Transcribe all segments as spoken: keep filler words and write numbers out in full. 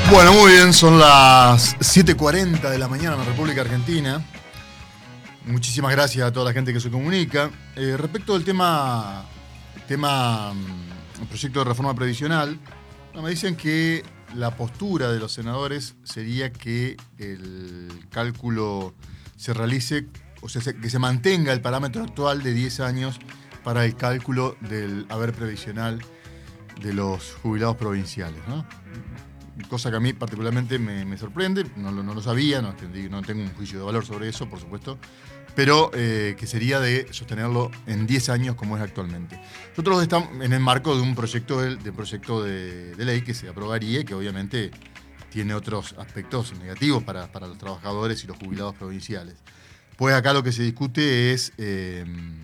Bueno, muy bien, son las siete cuarenta de la mañana en la República Argentina. Muchísimas gracias a toda la gente que se comunica. Eh, respecto del tema, tema el proyecto de reforma previsional, no, me dicen que la postura de los senadores sería que el cálculo se realice, o sea, que se mantenga el parámetro actual de diez años para el cálculo del haber previsional de los jubilados provinciales, ¿no? Cosa que a mí particularmente me, me sorprende, no, no lo sabía, no, no tengo un juicio de valor sobre eso, por supuesto, pero eh, que sería de sostenerlo en diez años como es actualmente. Nosotros estamos en el marco de un proyecto de, de, proyecto de, de ley que se aprobaría y que obviamente tiene otros aspectos negativos para, para los trabajadores y los jubilados provinciales. Pues acá lo que se discute es eh,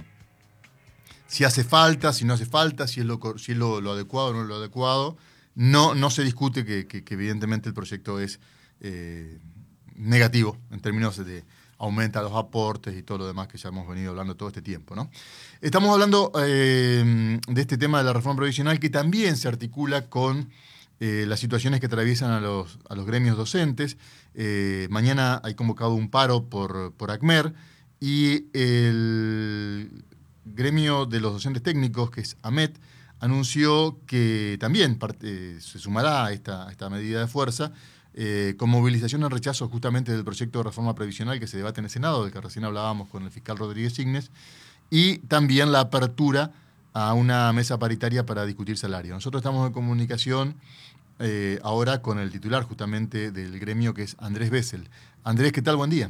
si hace falta, si no hace falta, si es lo, si es lo, lo adecuado o no lo adecuado. No, no se discute que, que, que evidentemente el proyecto es eh, negativo en términos de aumenta los aportes y todo lo demás que ya hemos venido hablando todo este tiempo, ¿no? Estamos hablando eh, de este tema de la reforma provisional que también se articula con eh, las situaciones que atraviesan a los, a los gremios docentes. Eh, mañana hay convocado un paro por, por ACMER y el gremio de los docentes técnicos, que es AMET, anunció que también parte, se sumará a esta, a esta medida de fuerza eh, con movilización en rechazo justamente del proyecto de reforma previsional que se debate en el Senado, del que recién hablábamos con el fiscal Rodríguez Signes, y también la apertura a una mesa paritaria para discutir salario. Nosotros estamos en comunicación eh, ahora con el titular justamente del gremio, que es Andrés Bessel. Andrés, ¿qué tal? Buen día.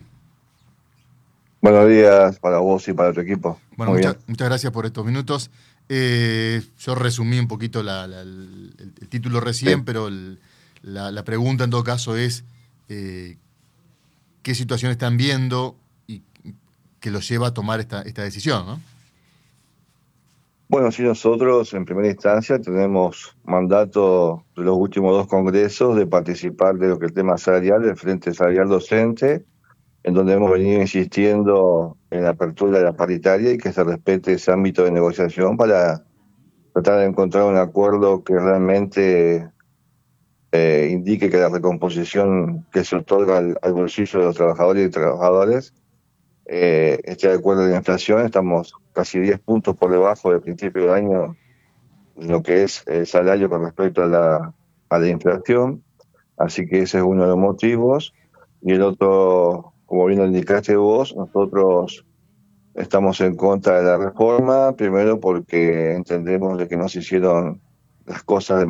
Buenos días para vos y para tu equipo. Bueno, Muy mucha, bien. muchas gracias por estos minutos. Eh, yo resumí un poquito la, la, el, el título recién, Sí. pero el, la, la pregunta en todo caso es eh, qué situación están viendo y que los lleva a tomar esta, esta decisión, ¿no? Bueno, sí, nosotros en primera instancia tenemos mandato de los últimos dos congresos de participar de lo que es el tema salarial, del Frente Salarial Docente, en donde hemos venido insistiendo en la apertura de la paritaria y que se respete ese ámbito de negociación para tratar de encontrar un acuerdo que realmente eh, indique que la recomposición que se otorga al, al bolsillo de los trabajadores y trabajadoras Eh, este acuerdo de inflación, estamos casi diez puntos por debajo del principio del año, en lo que es el salario con respecto a la, a la inflación, así que ese es uno de los motivos. Y el otro, como bien lo indicaste vos, nosotros estamos en contra de la reforma, primero porque entendemos de que no se hicieron las cosas de